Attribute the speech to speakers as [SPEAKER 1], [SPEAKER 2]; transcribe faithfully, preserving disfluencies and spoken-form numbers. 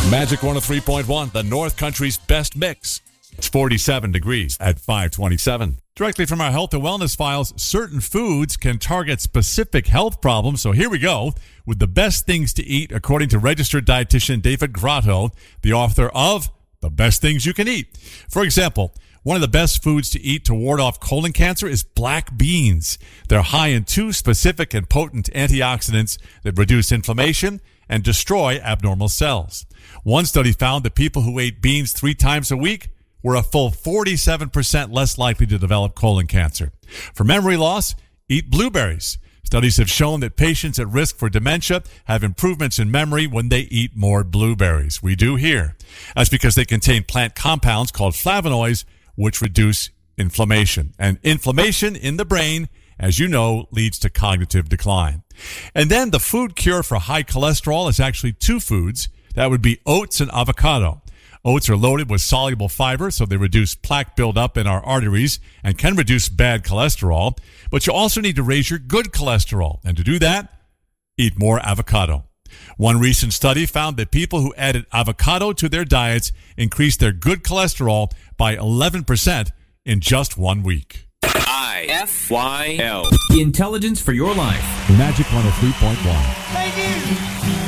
[SPEAKER 1] Magic one oh three point one, the North Country's best mix. It's forty-seven degrees at five twenty-seven. Directly from our health and wellness files, certain foods can target specific health problems. So here we go with the best things to eat, according to registered dietitian David Grotto, the author of The Best Things You Can Eat. For example, one of the best foods to eat to ward off colon cancer is black beans. They're high in two specific and potent antioxidants that reduce inflammation and destroy abnormal cells. One study found that people who ate beans three times a week were a full forty-seven percent less likely to develop colon cancer. For memory loss, eat blueberries. Studies have shown that patients at risk for dementia have improvements in memory when they eat more blueberries. We do here. That's because they contain plant compounds called flavonoids, which reduce inflammation. And inflammation in the brain, as you know, leads to cognitive decline. And then the food cure for high cholesterol is actually two foods. That would be oats and avocado. Oats are loaded with soluble fiber, so they reduce plaque buildup in our arteries and can reduce bad cholesterol. But you also need to raise your good cholesterol. And to do that, eat more avocado. One recent study found that people who added avocado to their diets increased their good cholesterol by eleven percent in just one week.
[SPEAKER 2] I F Y L.
[SPEAKER 3] Intelligence for your life.
[SPEAKER 1] Magic one oh three point one.
[SPEAKER 4] Thank you.